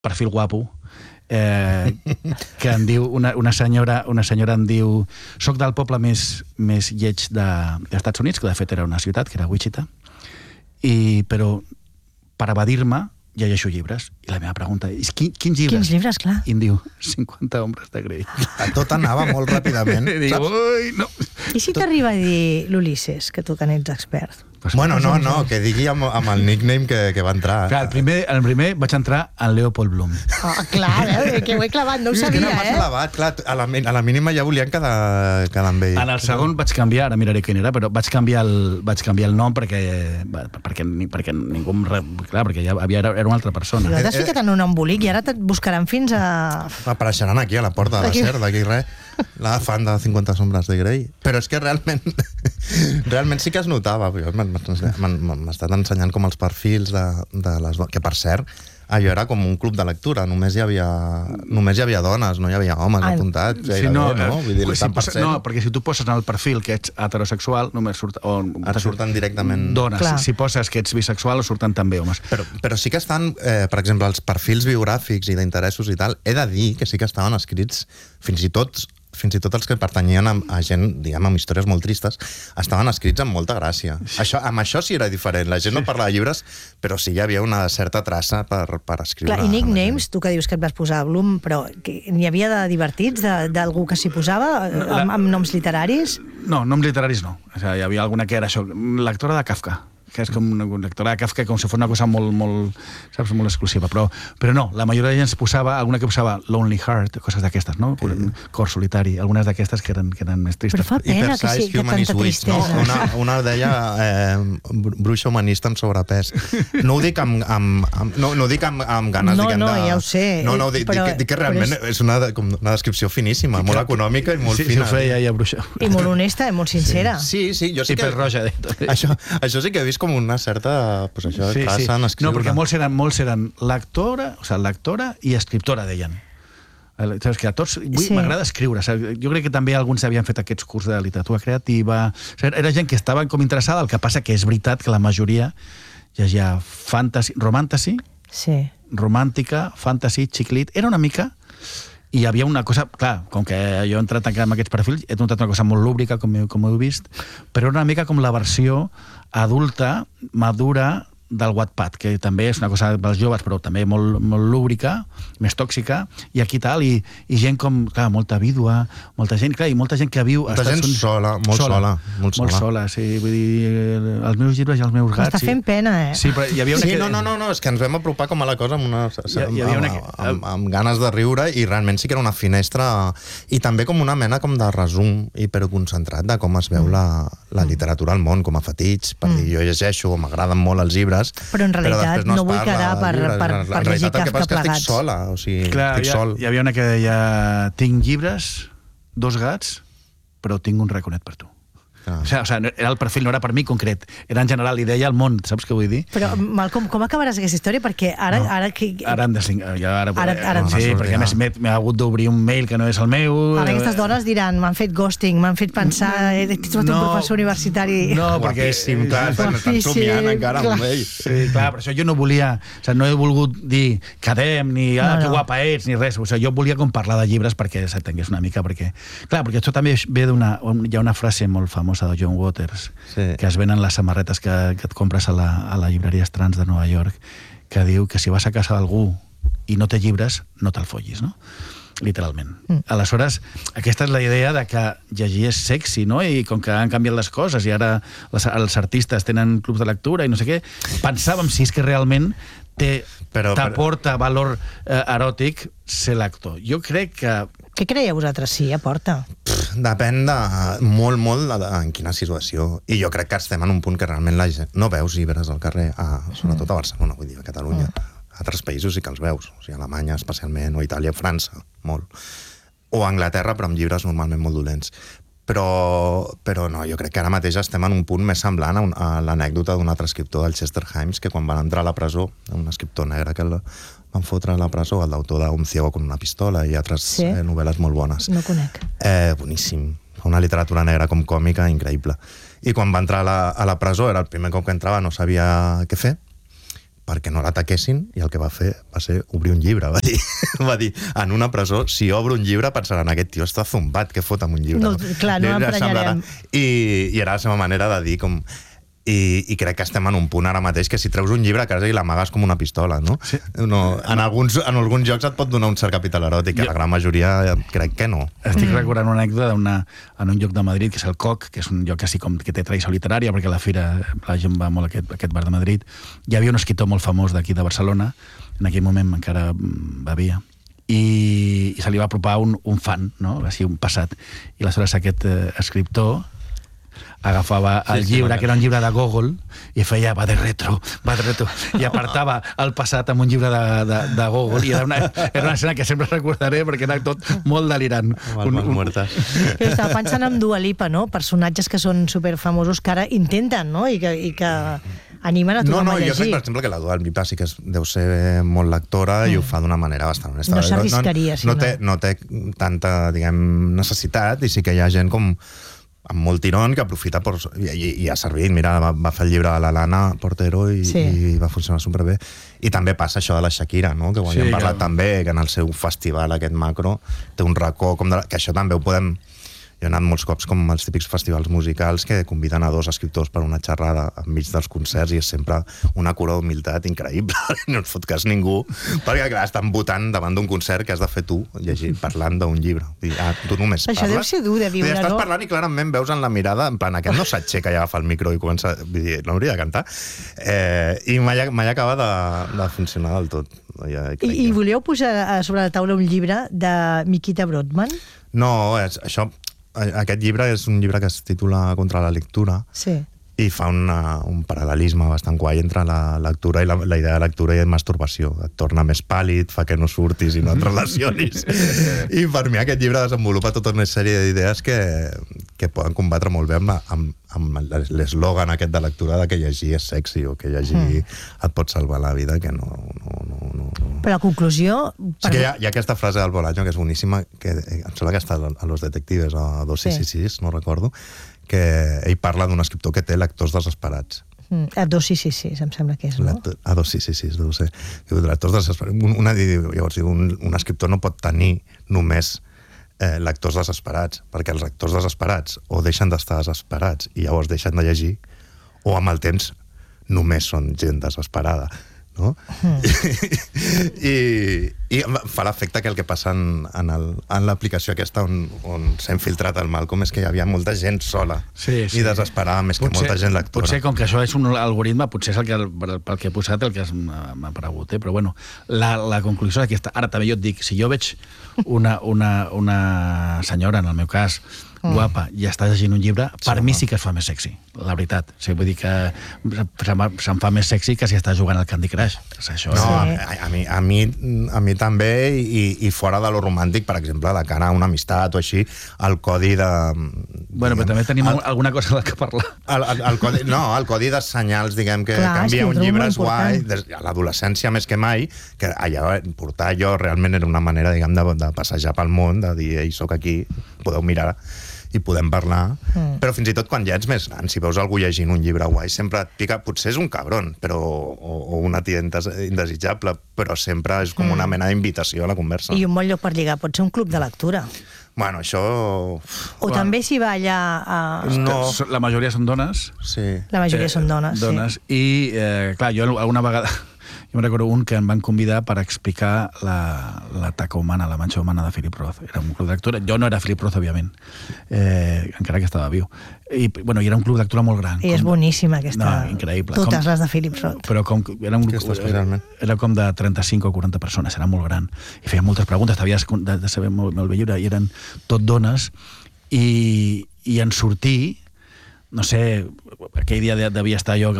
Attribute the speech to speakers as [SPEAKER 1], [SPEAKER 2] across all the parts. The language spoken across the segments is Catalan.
[SPEAKER 1] perfil guapo, que em diu, una senyora em diu, soc del poble més lleig dels Estats Units, que de fet era una ciutat, que era Wichita, però per evadir-me llegeixo llibres. I la meva pregunta és, quins llibres?
[SPEAKER 2] Quins llibres, clar.
[SPEAKER 1] I em diu, 50 hombres de Grey.
[SPEAKER 3] Tot anava molt ràpidament,
[SPEAKER 1] saps? Ui, no.
[SPEAKER 2] I si t'arriba a dir l'Ulisses, que tu que n'ets expert?
[SPEAKER 3] Bueno, no, que digui amb el nickname que va entrar.
[SPEAKER 1] Clar, el primer vaig entrar en Leopold Bloom.
[SPEAKER 2] Clar, que ho he clavat, no ho sabia,
[SPEAKER 3] que no m'has clavat, clar, a la mínima ja volien quedar amb ell.
[SPEAKER 1] En el segon vaig canviar, ara miraré quin era, però vaig canviar el nom perquè ningú clar, perquè ja era una altra persona.
[SPEAKER 2] Si t'has ficat en un embolic i ara et buscaran fins a...
[SPEAKER 3] Apareixeran aquí a la porta de la SER, d'aquí res, la fan de 50 sombres de Grey. Però és que realment sí que es notava. M'ha estat ensenyant com els perfils de les dones, que per cert, allò era com un club de lectura, només hi havia dones, no hi havia homes apuntats.
[SPEAKER 1] No, perquè si tu poses en el perfil que ets heterosexual, només
[SPEAKER 3] surten directament
[SPEAKER 1] dones. Si poses que ets bisexual, surten també homes.
[SPEAKER 3] Però sí que estan, per exemple, els perfils biogràfics i d'interessos i tal, he de dir que sí que estaven escrits fins i tot els que pertanyien a gent, diguem, amb històries molt tristes, estaven escrits amb molta gràcia. Amb això sí era diferent. La gent no parlava de llibres, però sí hi havia una certa traça per escriure.
[SPEAKER 2] Clar, i nicknames, tu que dius que et vas posar a Bloom, però n'hi havia de divertits, d'algú que s'hi posava, amb noms literaris?
[SPEAKER 1] No, noms literaris no. O sigui, hi havia alguna que era això, lectora de Kafka, que és com una lectora de Kafka, com si fos una cosa molt exclusiva, però no, la majoria de gent es posava, alguna que posava Lonely Heart, coses d'aquestes, no? Cor solitari, algunes d'aquestes que eren més tristes.
[SPEAKER 2] Però fa pena que sí, que tanta tristesa.
[SPEAKER 3] Una deia bruixa humanista amb sobrepès. No ho dic amb ganes, diguem, de...
[SPEAKER 2] No, ja ho sé.
[SPEAKER 3] No, dic que realment és una descripció finíssima, molt econòmica i molt fina.
[SPEAKER 1] Sí, ho feia ella, bruixa.
[SPEAKER 2] I molt honesta i molt sincera.
[SPEAKER 3] Sí, jo sí que...
[SPEAKER 1] I pel roja.
[SPEAKER 3] Això sí que he vist com una certa traça en escriure.
[SPEAKER 1] No, perquè molts eren lectora i escriptora, deien. Saps que a tots m'agrada escriure. Jo crec que també alguns havien fet aquests cursos de literatura creativa. Era gent que estava com interessada, el que passa que és veritat que la majoria llegia romàntica, fantasy, xiclit. Era una mica... I hi havia una cosa, clar, com que jo he entrat en aquests perfils, he notat una cosa molt lúbrica, com heu vist, però una mica com la versió adulta, madura, del Wattpad, que també és una cosa pels joves, però també molt lúbrica, més tòxica, i aquí tal, i gent com, clar, molta vídua, molta gent, clar, i molta gent que viu...
[SPEAKER 3] Molta gent sola, molt sola.
[SPEAKER 1] Sí, vull dir, els meus llibres i els meus gats...
[SPEAKER 2] M'està fent pena,
[SPEAKER 1] Sí, però hi havia una...
[SPEAKER 3] Sí, no, és que ens vam apropar com a la cosa amb ganes de riure, i realment sí que era una finestra, i també com una mena com de resum hiperconcentrat de com es veu la literatura al món, com a fetitx, per dir, jo llegeixo, m'agraden molt els llibres,
[SPEAKER 2] però en realitat no vull quedar per llegir Kafka plegats.
[SPEAKER 3] Estic sola, o sigui, estic sol.
[SPEAKER 1] Hi havia una que deia, tinc llibres, 2 gats, però tinc un raconet per tu. O sigui, el perfil no era per mi concret, era en general, i deia el món, saps què vull dir?
[SPEAKER 2] Però, Malcolm, com acabaràs aquesta història? Perquè ara
[SPEAKER 1] hem de sí, perquè a més m'he hagut d'obrir un mail que no és el meu.
[SPEAKER 2] Ara aquestes dones diran, m'han fet ghosting, m'han fet pensar, he trobat un professor universitari.
[SPEAKER 1] No, perquè
[SPEAKER 3] estan somiant encara amb ell.
[SPEAKER 1] Sí, clar, per això jo no volia, no he volgut dir quedem, ni que guapa ets, ni res. Jo volia com parlar de llibres perquè s'entengués una mica, perquè això també ve hi ha una frase molt famosa de John Waters, que es venen les samarretes que et compres a la llibreria Strands de Nova York, que diu que si vas a casa d'algú i no té llibres, no te'l follis, no? Literalment. Aleshores, aquesta és la idea de que llegir és sexy, no? I com que han canviat les coses i ara els artistes tenen clubs de lectura i no sé què, pensàvem si és que realment t'aporta valor eròtic ser lector. Jo crec que...
[SPEAKER 2] Què creieu vosaltres? Sí, aporta.
[SPEAKER 3] Depèn de molt en quina situació. I jo crec que estem en un punt que realment la gent no veus llibres al carrer, sobretot a Barcelona, vull dir, a Catalunya. A altres països sí que els veus, o sigui, a Alemanya especialment, o Itàlia, França, molt. O a Anglaterra, però amb llibres normalment molt dolents. Però no, jo crec que ara mateix estem en un punt més semblant a l'anècdota d'un altre escriptor, del Chester Himes, que quan van entrar a la presó, un escriptor negre que el van fotre a la presó, el d'autor d'Un ciego con una pistola i altres novel·les molt bones.
[SPEAKER 2] No conec.
[SPEAKER 3] Boníssim. Una literatura negra com còmica increïble. I quan va entrar a la presó, era el primer cop que entrava, no sabia què fer, perquè no l'ataquessin, i el que va fer va ser obrir un llibre, va dir, en una presó, si obro un llibre pensaran, aquest tio està zumbat, què fot amb un llibre?
[SPEAKER 2] No, clar, no emprenyarem.
[SPEAKER 3] I era la seva manera de dir com... I crec que estem en un punt ara mateix que si treus un llibre a casa i l'amagues com una pistola, no? Sí. En alguns jocs et pot donar un cert capital eròtic, que la gran majoria crec que no.
[SPEAKER 1] Estic recordant una anècdota en un lloc de Madrid, que és el Coc, que és un lloc així com que té tradició literària, perquè a la fira la gent va molt a aquest bar de Madrid. Hi havia un escriptor molt famós d'aquí de Barcelona, en aquell moment encara bevia, i se li va apropar un fan, no? Així, un passat. I aleshores aquest escriptor agafava el llibre, que era un llibre de Gogol, i feia va de retro, i apartava el passat amb un llibre de Gogol, i era una escena que sempre recordaré perquè era tot molt delirant.
[SPEAKER 3] Muertes.
[SPEAKER 2] Estava pensant en Dua Lipa, no? Personatges que són superfamosos que ara intenten, no? I que animen a tothom a llegir.
[SPEAKER 3] Jo crec, per exemple, que la Dua Lipa sí que deu ser molt lectora i ho fa d'una manera bastant honesta.
[SPEAKER 2] No s'arriscaria, si no.
[SPEAKER 3] No té tanta, diguem, necessitat, i sí que hi ha gent com amb molt tirón, que aprofita i ha servit. Mira, va fer el llibre de l'Alana Portero i va funcionar superbé. I també passa això de la Shakira, no? Que ho havíem parlat també, que en el seu festival, aquest macro, té un racó, que això també ho podem... Jo he anat molts cops com als típics festivals musicals que conviden a 2 escriptors per una xerrada enmig dels concerts, i és sempre una cura d'humilitat increïble. No et fot cas ningú, perquè clar, estan votant davant d'un concert que has de fer tu, parlant d'un llibre. Tu només parles.
[SPEAKER 2] Això deu ser dur de viure, no?
[SPEAKER 3] Estàs parlant i clarament veus en la mirada, en plan, aquest no s'aixeca i agafa el micro i comença... Vull dir, no hauria de cantar. I mai acaba de funcionar del tot.
[SPEAKER 2] I volíeu posar sobre la taula un llibre de Mikita Brodman?
[SPEAKER 3] No, això... Aquest llibre és un llibre que es titula Contra la lectura, i fa un paral·lelisme bastant guai entre la lectura i la idea de lectura i de masturbació. Et torna més pàl·lid, fa que no surtis i no et relacionis. I per mi aquest llibre desenvolupa tota una sèrie d'idees que poden combatre molt bé amb l'eslògan aquest de lectura de que llegir és sexy o que llegir et pot salvar la vida, que no.
[SPEAKER 2] Però la conclusió...
[SPEAKER 3] Sí que hi ha aquesta frase del Bolaño que és boníssima, que em sembla que està a Los Detectives, a 266, no recordo, que ell parla d'un escriptor que té lectors desesperats.
[SPEAKER 2] A 266, em sembla que és, no?
[SPEAKER 3] A 266, deu ser. Lectors desesperats. Llavors, un escriptor no pot tenir només lectors desesperats, perquè els lectors desesperats o deixen d'estar desesperats i llavors deixen de llegir, o amb el temps només són gent desesperada, no? I fa l'efecte que el que passa en l'aplicació aquesta on s'ha infiltrat el Malcolm és que hi havia molta gent sola i desesperada més que molta gent lectora.
[SPEAKER 1] Potser, com que això és un algoritme, potser és pel que he posat el que m'ha aparegut, però bueno, la conclusió és aquesta. Ara també jo et dic, si jo veig una senyora, en el meu cas, guapa, i està llegint un llibre, per mi sí que es fa més sexy, la veritat. O sigui, vull dir que se'm fa més sexy que si està jugant al Candy Crush.
[SPEAKER 3] No, a mi també, i fora de lo romàntic, per exemple, de cara a una amistat o així, el codi de...
[SPEAKER 1] Bueno, però també tenim alguna cosa de què parlar.
[SPEAKER 3] El codi de senyals, diguem, que canvia un llibre és guai, a l'adolescència més que mai, que allà portar allò realment era una manera, diguem, de passejar pel món, de dir, ei, soc aquí, podeu mirar i podem parlar, però fins i tot quan ja ets més gran, si veus algú llegint un llibre guai, sempre et pica, potser és un cabron, o una tia indesitjable, però sempre és com una mena d'invitació a la conversa.
[SPEAKER 2] I un bon lloc per lligar, pot ser un club de lectura.
[SPEAKER 3] Bueno, això...
[SPEAKER 2] O també s'hi va allà...
[SPEAKER 1] No. La majoria són dones.
[SPEAKER 3] Sí.
[SPEAKER 2] La majoria són dones, sí.
[SPEAKER 1] I, clar, jo alguna vegada... Jo me'n recordo un que em van convidar per explicar la taca humana, la manxa humana de Philip Roth. Era un club de lectura. Jo no era Philip Roth, òbviament, encara que estava viu. I era un club de lectura molt gran.
[SPEAKER 2] I és boníssima aquesta...
[SPEAKER 1] No, increïble.
[SPEAKER 2] Totes les de Philip Roth.
[SPEAKER 1] Però era com de 35 o 40 persones, era molt gran. I feia moltes preguntes, t'havies de saber molt bé lliure, i eren tot dones, i en sortir... No sé, aquell dia devia estar jo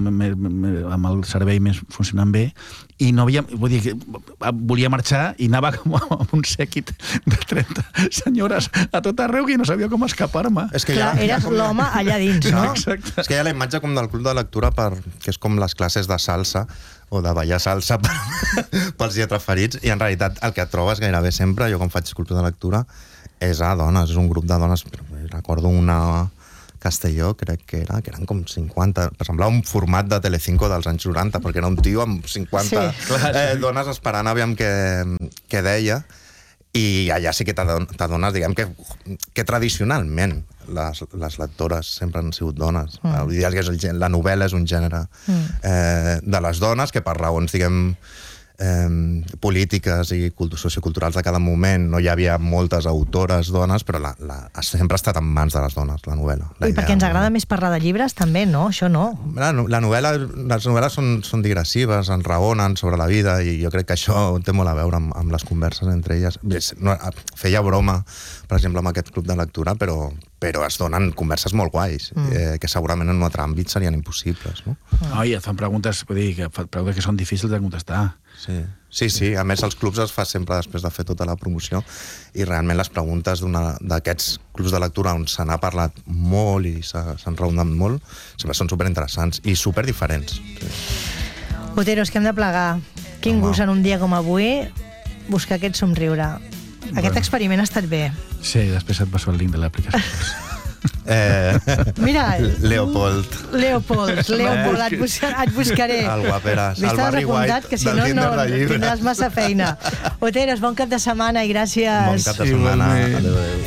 [SPEAKER 1] amb el cervell més funcionant bé, i no havia... Vull dir, volia marxar i anava com amb un sèquit de 30 senyores a tot arreu i no sabia com escapar-me.
[SPEAKER 2] Clar, eres l'home allà dins, no?
[SPEAKER 3] Exacte. És que hi ha la imatge com del club de lectura, que és com les classes de salsa o de ballar salsa pels lletraferits, i en realitat el que et trobes gairebé sempre, jo quan faig club de lectura, és a dones, és un grup de dones. Recordo una Castelló, crec que eren com 50, semblava un format de Telecinco dels anys 90, perquè era un tio amb 50 dones esperant aviam què deia, i allà sí que t'adones, diguem, que tradicionalment les lectores sempre han sigut dones. Vull dir que la novel·la és un gènere de les dones que per raons, diguem, polítiques i socioculturals de cada moment no hi havia moltes autores dones, però sempre ha estat en mans de les dones, la novel·la.
[SPEAKER 2] I perquè ens agrada més parlar de llibres, també, no? Això no.
[SPEAKER 3] Les novel·les són digressives, enraonen sobre la vida, i jo crec que això té molt a veure amb les converses entre elles. Feia broma, per exemple, amb aquest club de lectura, però es donen converses molt guais, que segurament en un altre àmbit serien impossibles, no?
[SPEAKER 1] I et fan preguntes, vull dir, preguntes que són difícils de contestar.
[SPEAKER 3] Sí. A més, els clubs es fa sempre després de fer tota la promoció, i realment les preguntes d'aquests clubs de lectura on se n'ha parlat molt i s'han raonat molt, sempre són superinteressants i superdiferents.
[SPEAKER 2] Otero, és que hem de plegar. Quin gust en un dia com avui buscar aquest somriure. Aquest experiment ha estat bé.
[SPEAKER 1] Sí, després et passo el link de l'aplicació.
[SPEAKER 2] Mira,
[SPEAKER 3] Leopold,
[SPEAKER 2] et buscaré.
[SPEAKER 3] El guaperes, el barri white
[SPEAKER 2] que si no tindràs massa feina. Oteros, bon cap de setmana i gràcies.
[SPEAKER 3] Bon cap de setmana. Adéu.